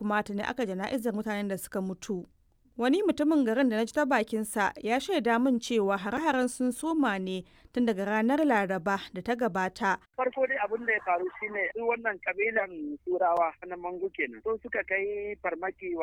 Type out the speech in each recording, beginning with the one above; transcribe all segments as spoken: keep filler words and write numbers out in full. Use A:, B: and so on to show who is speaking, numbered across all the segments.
A: kuma tuni aka jana'izar mutanen da suka mutu. Wani mutumin garin da na ji ta bakinsa ya shaida min cewa hare-haren sun soma ne tun daga ranar Laraba da ta gabata.
B: Farko dai abin da ya faru shine su wannan kabilan Turawa na Mangu kenan. So suka kai farmaki wa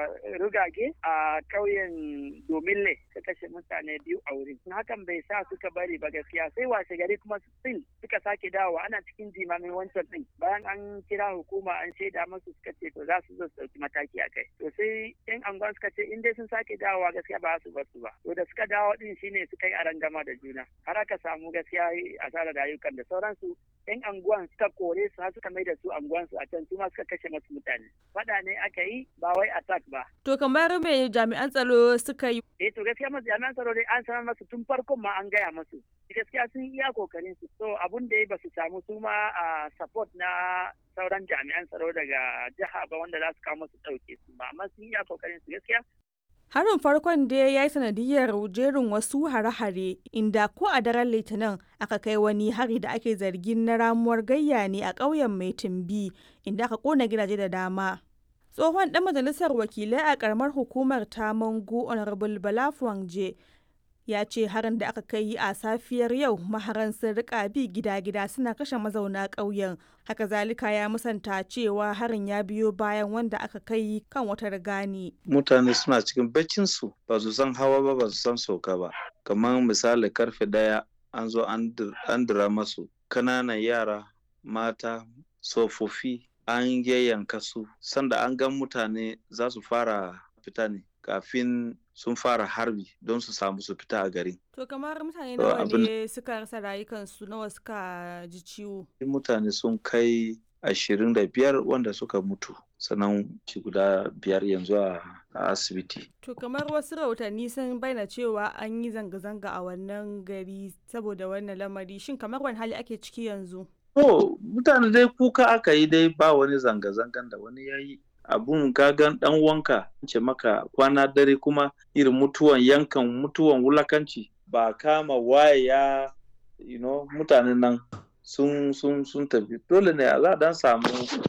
B: rugage a ƙauyen Domille suka kashe mutane biyu a wurin. Hakan bai sa suka bari ba gaskiya sai washe gari kuma still suka sake dawowa ana cikin jimamin wancan din. Bayan an kira hukuma an shaida masu suka ce to za su zo su ɗauki mataki a kai. To sai yan anguwan suka ce in dai sun sake dawowa gaskiya ba su bar su ba. To da suka dawo din shine suka yi arangama da juna. Har aka samu gaskiya asarar rayukan da sauransu. Yan anguwan suka kore su har suka mai da su anguwan su a can su ma suka kashe masu mutane. Fada ne aka yi ba wai attack ba.
A: To kamar me jami'an tsaro suka yi?
B: Eh to gaskiya masu jami'an tsaro dai an sanar masu tun farkon ma an gaya masu. Gaskiya sun iya kokarin su. So abun da ba su samu su ma a support na sauran jami'an tsaro daga jiha ba wanda za su kawo masu ɗauke su ba amma sun iya kokarin su gaskiya.
A: Harin farkon da ya yi sanadiyar jerin wasu hare-hare inda ko a daren Litinin aka kai wani hari da ake zargin na ramuwar gayya ne a ƙauyen Mai Tumbi inda aka kona gidaje da dama. Tsohon ɗan majalisar wakilai a ƙaramar hukumar ta Mangu Honorable Bala Fuangje ya ce harin da aka kai a safiyar yau maharan sun rika bi gida-gida suna kashe mazauna ƙauyen. Haka zalika ya musanta cewa harin ya biyo bayan wanda aka kai kan wata rigani.
C: Mutane suna cikin baccinsu ba su san hawa ba ba su san sauka ba. Kamar misali karfe daya an zo an dira masu kananan yara mata tsofaffi an yayyanka su sanda an gan mutane za su fara fita ne kafin sun fara harbi don su samu su fita a gari.
A: To kamar mutane nawa ne suka rasa rayukansu nawa suka ji ciwo?
C: Mutane sun kai ashirin da biyar wanda suka mutu sannan ci guda biyar yanzu a asibiti.
A: To kamar wasu rahotanni sun bayyana cewa an yi zanga-zanga a wannan gari saboda wannan lamari shin kamar wani hali ake ciki yanzu?
C: Oh, mutane dai kuka aka yi dai ba wani zanga-zangan da wani ya yi. Abun kagan dan wanka ce maka kwana dare kuma irin mutuwan yankan mutuwan wulakanci ba kama waye ya you know mutanen nan sun sun sun tafi dole ne a dan samu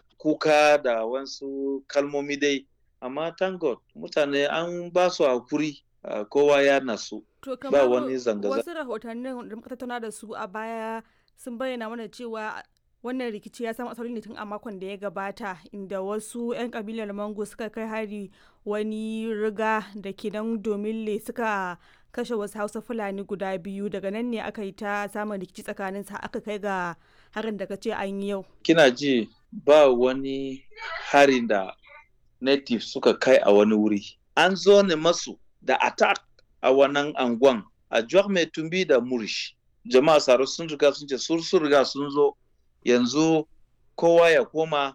C: kuka da wasu kalmomi dai amma thank God mutane an ba su hakuri uh, kowa ya nasu ba wani zanga-zanga.
A: Wasu rahotannin da muka tattauna da su a baya sun bayyana mana cewa wannan rikici ya samu asali ne tun a makon da ya gabata inda wasu 'yan kabilar Mango suka kai hari wani riga da ke nan Domille suka kashe wasu Hausa Fulani guda biyu daga nan ne aka yi ta samun rikici tsakanin sa aka kai ga harin da ka ce an yi yau.
C: Kina ji ba wani harin da native suka kai a wani wuri. An zo ne masu da attack a wannan anguwan a Juwar Mai Tumbi da Murish. Jama'a Saro sun riga sun ce sun riga sun zo yanzu kowa ya koma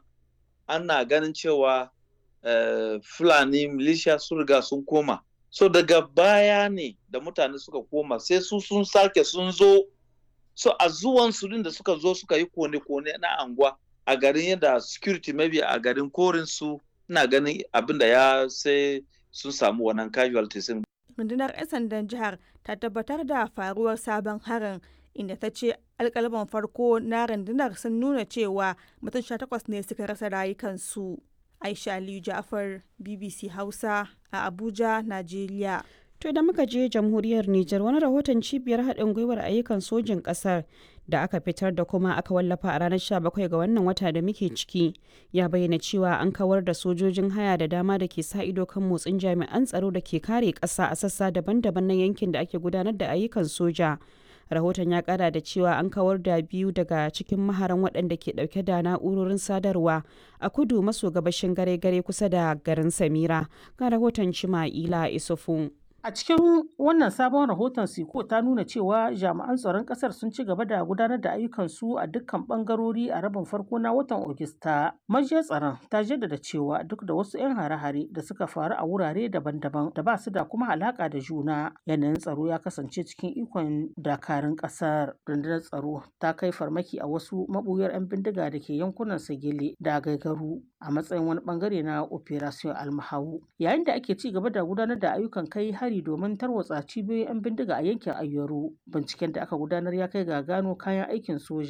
C: ana ganin cewa uh, Fulani militia sun riga sun koma. So daga baya ne da mutane suka koma sai su sun sake sun zo. So a zuwan su din da suka zo suka yi kone-kone na anguwa a garin yadda security maybe a garin korin su ina ganin abin da ya sai sun samu wannan casualties.
A: Rundunar 'yan sandan jihar ta tabbatar da faruwar sabon harin inda ta ce alkalaman farko na rundunar sun nuna cewa mutum sha takwas ne suka rasa rayukansu. Aisha Aliyu Ja'far, B B C Hausa a Abuja, Najeriya.
D: To da muka je jamhuriyar Nijar wani rahoton cibiyar haɗin gwiwar ayyukan sojin ƙasar da aka fitar da kuma aka wallafa a ranar sha bakwai ga wannan wata da muke ciki ya bayyana cewa an kawar da sojojin haya da dama da ke sa ido kan motsin jami'an tsaro da ke kare ƙasa a sassa daban-daban na yankin da ake gudanar da ayyukan soja. Rahoton ya kara da cewa an kawar da biyu daga cikin maharan waɗanda ke ɗauke da na'urorin sadarwa a kudu maso gabashin gare-gare kusa da garin Samira. Ga rahoton Cima'ila Isufu.
E: A cikin wannan sabon rahoton Siko ta nuna cewa jami'an tsaron ƙasar sun ci gaba da gudanar da ayyukansu a dukkan ɓangarori a rabin farko na watan Ogista. Majiyar tsaron ta jaddada cewa duk da wasu 'yan hare-hare da suka faru a wurare daban-daban da ba su da kuma alaƙa da juna, yanayin tsaro ya kasance cikin ikon dakarun ƙasar. Rundunar tsaro ta kai farmaki a wasu maɓuyar 'yan bindiga da ke yankunan Sagele da Gaigaru a matsayin wani ɓangare na Operation Almahawu. Yayin da ake ci gaba da gudanar da ayyukan kai hari domin tarwatsa cibiyoyin 'yan bindiga a yankin Ayyaru. Binciken da aka gudanar ya kai ga gano kayan aikin soja